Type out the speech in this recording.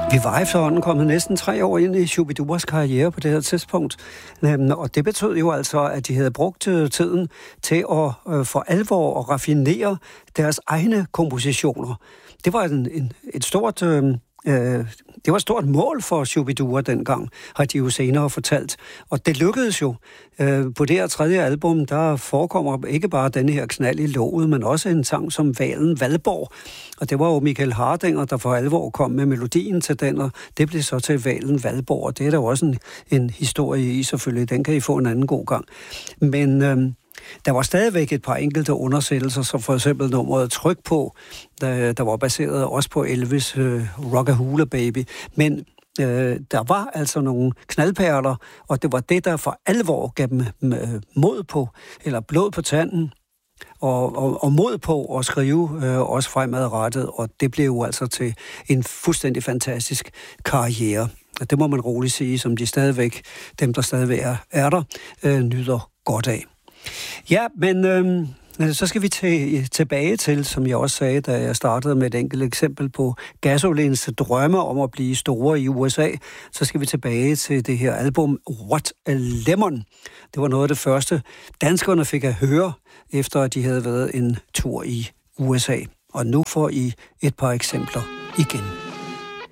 Vi var efterhånden kommet næsten 3 år ind i Shu-bi-duas karriere på det her tidspunkt. Og det betød jo altså, at de havde brugt tiden til at for alvor at raffinere deres egne kompositioner. Det var et stort... Det var et stort mål for Shu-bi-dua dengang, har de jo senere fortalt. Og det lykkedes jo. På det her 3. album, der forekommer ikke bare denne her knald i låget, men også en sang som Hvalen Valborg. Og det var jo Michael Hardinger, der for alvor kom med melodien til den, og det blev så til Hvalen Valborg. Og det er der jo også en historie i, selvfølgelig. Den kan I få en anden god gang. Men... der var stadigvæk et par enkelte undersættelser, som for eksempel nummeret Tryk på, der var baseret også på Elvis' Rockahula Baby. Men der var altså nogle knaldperler, og det var det, der for alvor gav dem mod på, eller blod på tanden, og mod på at skrive også fremadrettet, og det blev jo altså til en fuldstændig fantastisk karriere. Og det må man roligt sige, som dem der stadigvæk er der, nyder godt af. Ja, men så skal vi tilbage til, som jeg også sagde, da jeg startede med et enkelt eksempel på Gasolins drømme om at blive store i USA, så skal vi tilbage til det her album What a Lemon. Det var noget af det første, danskerne fik at høre, efter at de havde været en tur i USA. Og nu får I et par eksempler igen.